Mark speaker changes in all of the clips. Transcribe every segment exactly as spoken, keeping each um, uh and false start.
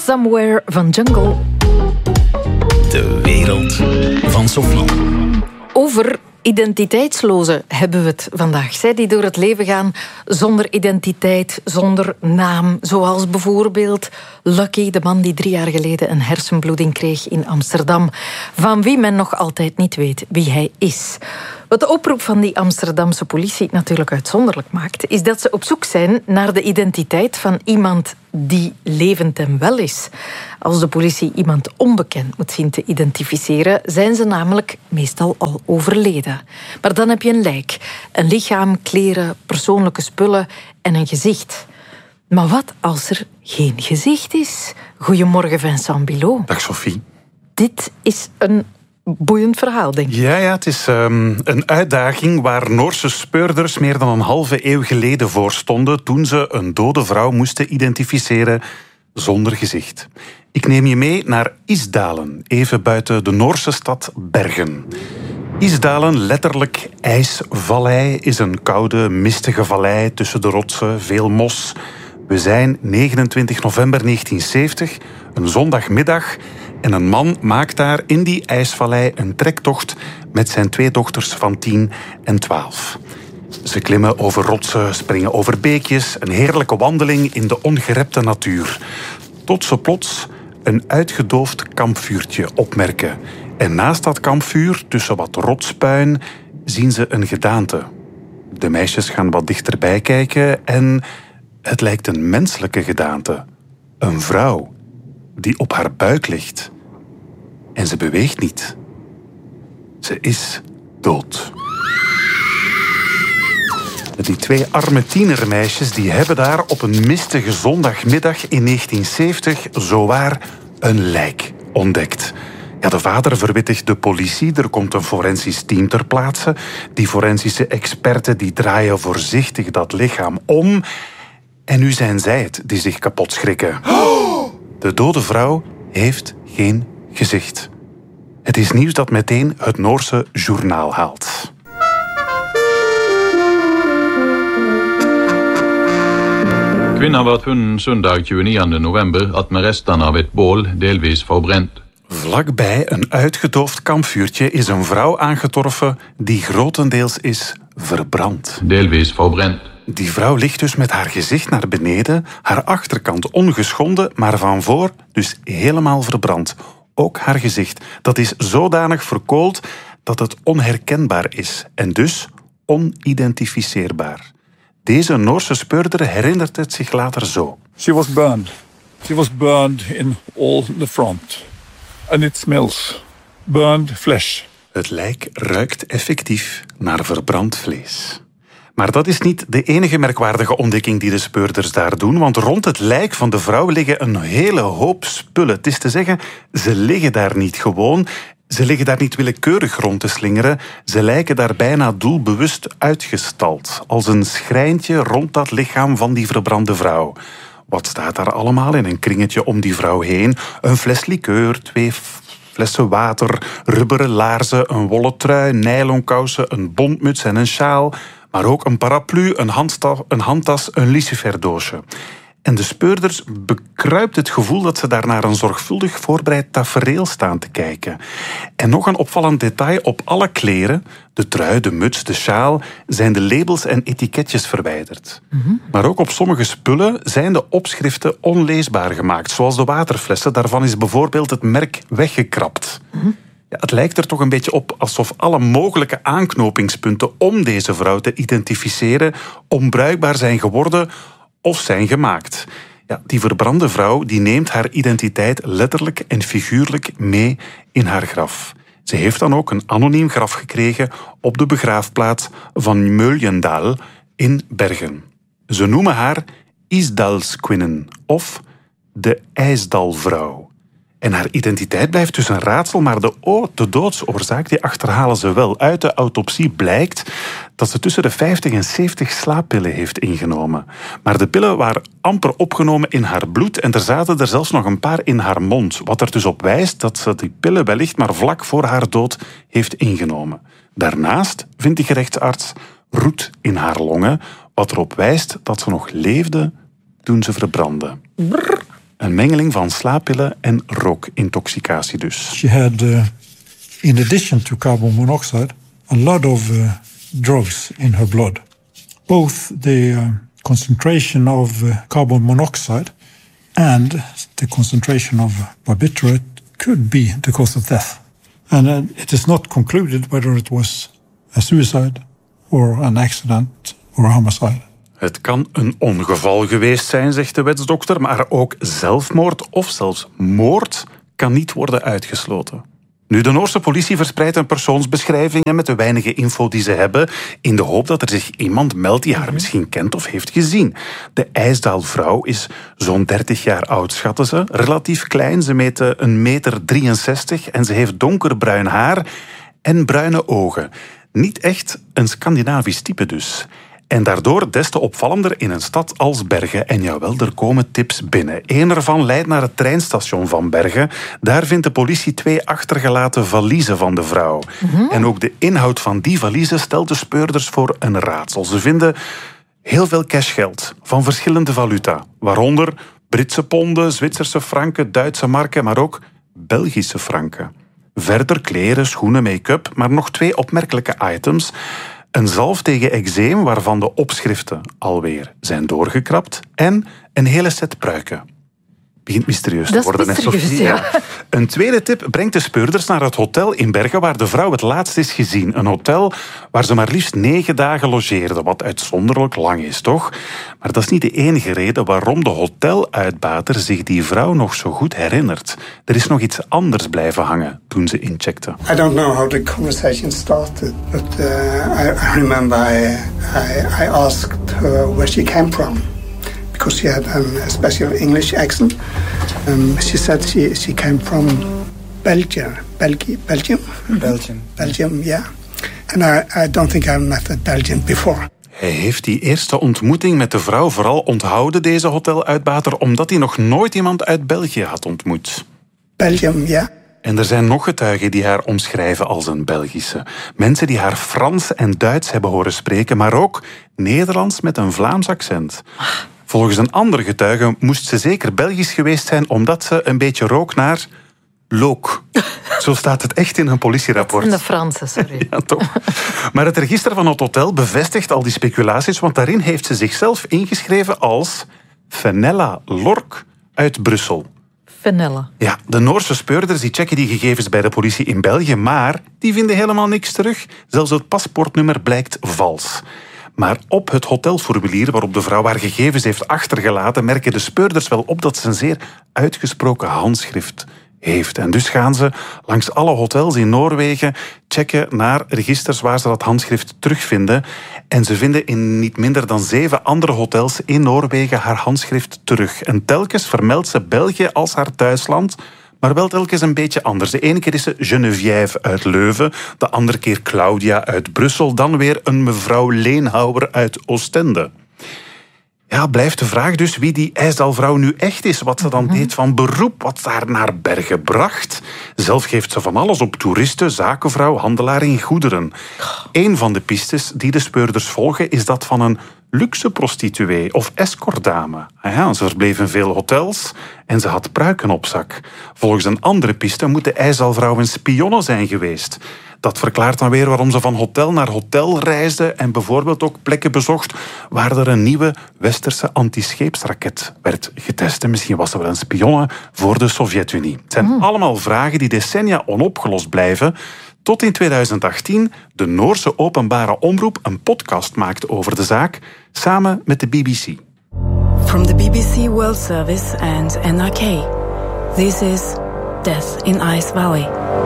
Speaker 1: Somewhere van Jungle.
Speaker 2: De wereld van Sophie.
Speaker 1: Over identiteitslozen hebben we het vandaag. Zij die door het leven gaan zonder identiteit, zonder naam. Zoals bijvoorbeeld Lucky, de man die drie jaar geleden een hersenbloeding kreeg in Amsterdam. Van wie men nog altijd niet weet wie hij is. Wat de oproep van die Amsterdamse politie natuurlijk uitzonderlijk maakt, is dat ze op zoek zijn naar de identiteit van iemand die levend en wel is. Als de politie iemand onbekend moet zien te identificeren, zijn ze namelijk meestal al overleden. Maar dan heb je een lijk, een lichaam, kleren, persoonlijke spullen en een gezicht. Maar wat als er geen gezicht is? Goedemorgen, Vincent Bilot.
Speaker 3: Dag Sophie.
Speaker 1: Dit is een boeiend verhaal, denk ik.
Speaker 3: Ja, ja, het is um, een uitdaging waar Noorse speurders meer dan een halve eeuw geleden voor stonden toen ze een dode vrouw moesten identificeren zonder gezicht. Ik neem je mee naar Isdalen, even buiten de Noorse stad Bergen. Isdalen, letterlijk ijsvallei, is een koude, mistige vallei tussen de rotsen, veel mos. We zijn negenentwintig november negentien zeventig, een zondagmiddag, en een man maakt daar in die ijsvallei een trektocht met zijn twee dochters van tien en twaalf. Ze klimmen over rotsen, springen over beekjes, een heerlijke wandeling in de ongerepte natuur. Tot ze plots een uitgedoofd kampvuurtje opmerken. En naast dat kampvuur, tussen wat rotspuin, zien ze een gedaante. De meisjes gaan wat dichterbij kijken en het lijkt een menselijke gedaante. Een vrouw die op haar buik ligt. En ze beweegt niet. Ze is dood. Die twee arme tienermeisjes die hebben daar op een mistige zondagmiddag in negentien zeventig zowaar een lijk ontdekt. Ja, de vader verwittigt de politie. Er komt een forensisch team ter plaatse. Die forensische experten die draaien voorzichtig dat lichaam om. En nu zijn zij het die zich kapot schrikken. De dode vrouw heeft geen gezicht. Het is nieuws dat meteen het Noorse journaal haalt.
Speaker 4: Kvinnan werd funnet søndag tjuenogende november at med restene av et bål delvis verbrent.
Speaker 3: Vlakbij een uitgedoofd kampvuurtje is een vrouw aangetroffen die grotendeels is verbrand.
Speaker 4: Delvis verbrent.
Speaker 3: Die vrouw ligt dus met haar gezicht naar beneden, haar achterkant ongeschonden, maar van voor dus helemaal verbrand. Ook haar gezicht. Dat is zodanig verkoold dat het onherkenbaar is en dus onidentificeerbaar. Deze Noorse speurder herinnert het zich later zo.
Speaker 5: She was burned. She was burned in all the front. And it smells. Burned flesh.
Speaker 3: Het lijk ruikt effectief naar verbrand vlees. Maar dat is niet de enige merkwaardige ontdekking die de speurders daar doen, want rond het lijk van de vrouw liggen een hele hoop spullen. Het is te zeggen, ze liggen daar niet gewoon, ze liggen daar niet willekeurig rond te slingeren, ze lijken daar bijna doelbewust uitgestald, als een schrijntje rond dat lichaam van die verbrande vrouw. Wat staat daar allemaal in een kringetje om die vrouw heen? Een fles likeur, twee flessen water, rubberen laarzen, een wollen trui, nylonkousen, een bontmuts en een sjaal, maar ook een paraplu, een, handsta- een handtas, een luciferdoosje. En de speurders bekruipt het gevoel dat ze daar naar een zorgvuldig voorbereid tafereel staan te kijken. En nog een opvallend detail, op alle kleren, de trui, de muts, de sjaal, zijn de labels en etiketjes verwijderd. Mm-hmm. Maar ook op sommige spullen zijn de opschriften onleesbaar gemaakt, zoals de waterflessen. Daarvan is bijvoorbeeld het merk weggekrapt. Mm-hmm. Ja, het lijkt er toch een beetje op alsof alle mogelijke aanknopingspunten om deze vrouw te identificeren onbruikbaar zijn geworden of zijn gemaakt. Ja, die verbrande vrouw die neemt haar identiteit letterlijk en figuurlijk mee in haar graf. Ze heeft dan ook een anoniem graf gekregen op de begraafplaats van Meuljendal in Bergen. Ze noemen haar Isdalskvinnen of de IJsdalvrouw. En haar identiteit blijft dus een raadsel, maar de, o- de doodsoorzaak die achterhalen ze wel. Uit de autopsie blijkt dat ze tussen de vijftig en zeventig slaappillen heeft ingenomen. Maar de pillen waren amper opgenomen in haar bloed en er zaten er zelfs nog een paar in haar mond. Wat er dus op wijst dat ze die pillen wellicht maar vlak voor haar dood heeft ingenomen. Daarnaast vindt die gerechtsarts roet in haar longen, wat erop wijst dat ze nog leefde toen ze verbrandde.
Speaker 1: Brrr.
Speaker 3: Een mengeling van slaappillen en rookintoxicatie dus.
Speaker 6: She had, uh, in addition to carbon monoxide, a lot of uh, drugs in her blood. Both the uh, concentration of uh, carbon monoxide and the concentration of barbiturate could be the cause of death. And uh, it is not concluded whether it was a suicide or an accident or a homicide.
Speaker 3: Het kan een ongeval geweest zijn, zegt de wetsdokter, maar ook zelfmoord of zelfs moord kan niet worden uitgesloten. Nu, de Noorse politie verspreidt een persoonsbeschrijving met de weinige info die ze hebben, in de hoop dat er zich iemand meldt die haar misschien kent of heeft gezien. De IJsdaalvrouw is zo'n dertig jaar oud, schatten ze. Relatief klein, ze meet een meter drieënzestig en ze heeft donkerbruin haar en bruine ogen. Niet echt een Scandinavisch type dus. En daardoor des te opvallender in een stad als Bergen. En jawel, er komen tips binnen. Eén ervan leidt naar het treinstation van Bergen. Daar vindt de politie twee achtergelaten valiezen van de vrouw. Mm-hmm. En ook de inhoud van die valiezen stelt de speurders voor een raadsel. Ze vinden heel veel cashgeld van verschillende valuta. Waaronder Britse ponden, Zwitserse franken, Duitse marken, maar ook Belgische franken. Verder kleren, schoenen, make-up, maar nog twee opmerkelijke items. Een zalf tegen eczeem waarvan de opschriften alweer zijn doorgekrapt en een hele set pruiken. Begint mysterieus te worden,
Speaker 1: hè, Sophie? Ja.
Speaker 3: Ja. Een tweede tip brengt de speurders naar het hotel in Bergen waar de vrouw het laatst is gezien. Een hotel waar ze maar liefst negen dagen logeerde, wat uitzonderlijk lang is, toch? Maar dat is niet de enige reden waarom de hoteluitbater zich die vrouw nog zo goed herinnert. Er is nog iets anders blijven hangen toen ze incheckte.
Speaker 7: I don't know how the conversation started, but uh, I, I remember I, I, I asked her where she came from. Because she had um, a special English accent. Um, she said she, she came from Belgium. Belgi- Belgium?
Speaker 8: Belgium.
Speaker 7: Belgium, yeah. And I, I don't think I've met a Belgian before.
Speaker 3: Hij heeft die eerste ontmoeting met de vrouw vooral onthouden, deze hoteluitbater, omdat hij nog nooit iemand uit België had ontmoet.
Speaker 7: Belgium, ja.
Speaker 3: En er zijn nog getuigen die haar omschrijven als een Belgische. Mensen die haar Frans en Duits hebben horen spreken, maar ook Nederlands met een Vlaams accent. Volgens een andere getuige moest ze zeker Belgisch geweest zijn omdat ze een beetje rook naar look. Zo staat het echt in een politierapport.
Speaker 1: In de Franse, sorry.
Speaker 3: Ja, toch. Maar het register van het hotel bevestigt al die speculaties, want daarin heeft ze zichzelf ingeschreven als Fenella Lork uit Brussel.
Speaker 1: Fenella.
Speaker 3: Ja, de Noorse speurders die checken die gegevens bij de politie in België, maar die vinden helemaal niks terug. Zelfs het paspoortnummer blijkt vals. Maar op het hotelformulier waarop de vrouw haar gegevens heeft achtergelaten, merken de speurders wel op dat ze een zeer uitgesproken handschrift heeft. En dus gaan ze langs alle hotels in Noorwegen checken naar registers waar ze dat handschrift terugvinden. En ze vinden in niet minder dan zeven andere hotels in Noorwegen haar handschrift terug. En telkens vermeldt ze België als haar thuisland, maar wel telkens een beetje anders. De ene keer is ze Geneviève uit Leuven, de andere keer Claudia uit Brussel, dan weer een mevrouw Leenhouwer uit Oostende. Ja, blijft de vraag dus wie die IJsdaalvrouw nu echt is. Wat ze dan mm-hmm. deed van beroep, wat haar naar Bergen bracht. Zelf geeft ze van alles op: toeristen, zakenvrouw, handelaar in goederen. Een van de pistes die de speurders volgen is dat van een luxe prostituee of escortdame. Ja, ze verbleef in veel hotels en ze had pruiken op zak. Volgens een andere piste moet de IJsdaalvrouw een spionne zijn geweest. Dat verklaart dan weer waarom ze van hotel naar hotel reisde en bijvoorbeeld ook plekken bezocht waar er een nieuwe westerse antischeepsraket werd getest. En misschien was ze wel een spionne voor de Sovjet-Unie. Het zijn mm. allemaal vragen die decennia onopgelost blijven, tot in tweeduizend achttien de Noorse openbare omroep een podcast maakte over de zaak, samen met de B B C.
Speaker 9: From the B B C World Service and N R K, this is Death in Ice Valley.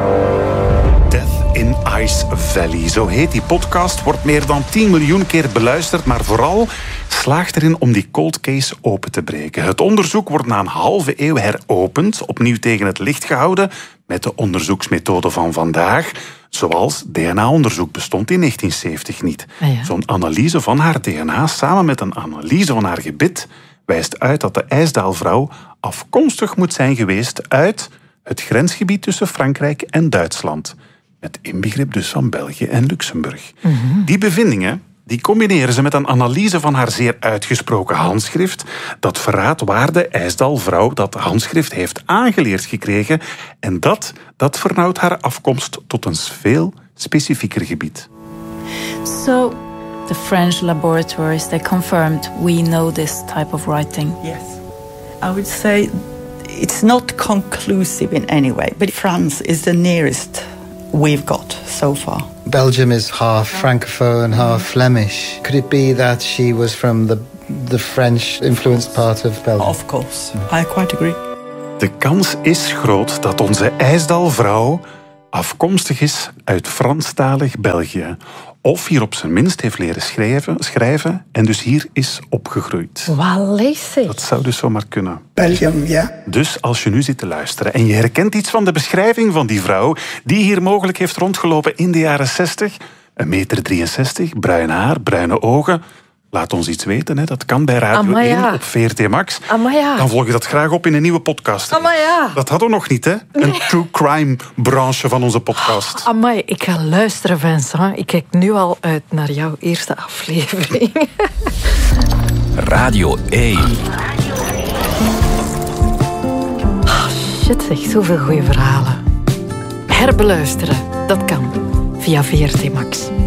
Speaker 3: In Ice Valley. Zo heet die podcast, wordt meer dan tien miljoen keer beluisterd, maar vooral slaagt erin om die cold case open te breken. Het onderzoek wordt na een halve eeuw heropend, opnieuw tegen het licht gehouden, met de onderzoeksmethode van vandaag, zoals D N A-onderzoek bestond in negentien zeventig niet. Ah ja. Zo'n analyse van haar D N A samen met een analyse van haar gebit wijst uit dat de IJsdaalvrouw afkomstig moet zijn geweest uit het grensgebied tussen Frankrijk en Duitsland. Met inbegrip dus van België en Luxemburg. Mm-hmm. Die bevindingen Die combineren ze met een analyse van haar zeer uitgesproken handschrift. Dat verraadt waar de IJsdal-vrouw dat handschrift heeft aangeleerd gekregen. En dat, dat vernauwt haar afkomst tot een veel specifieker gebied.
Speaker 8: So, the French laboratories, they confirmed we know this type of writing.
Speaker 10: Yes. I would say it's not conclusive in any way, but France is the nearest we've got so far.
Speaker 11: Belgium is half Francophone, half Flemish. Could it be that she was from the, the French-influenced part of Belgium?
Speaker 10: Of course, I quite agree.
Speaker 3: De kans is groot dat onze IJsdal-vrouw afkomstig is uit Franstalig België. Of hier op zijn minst heeft leren schrijven, schrijven en dus hier is opgegroeid.
Speaker 1: Wallis.
Speaker 3: Dat zou dus zomaar kunnen.
Speaker 7: Belgium, ja.
Speaker 3: Dus als je nu zit te luisteren en je herkent iets van de beschrijving van die vrouw die hier mogelijk heeft rondgelopen in de jaren zestig, een meter drieënzestig, bruin haar, bruine ogen, laat ons iets weten. Hè. Dat kan bij Radio
Speaker 1: Amaya.
Speaker 3: één op V R T Max.
Speaker 1: Amaya.
Speaker 3: Dan volg je dat graag op in een nieuwe podcast.
Speaker 1: Amaya.
Speaker 3: Dat hadden we nog niet, hè? Een true crime branche van onze podcast.
Speaker 1: Amai, ik ga luisteren, Vincent. Ik kijk nu al uit naar jouw eerste aflevering.
Speaker 2: Radio één.
Speaker 1: Oh, shit zeg, zoveel goede verhalen. Herbeluisteren, dat kan via V R T Max.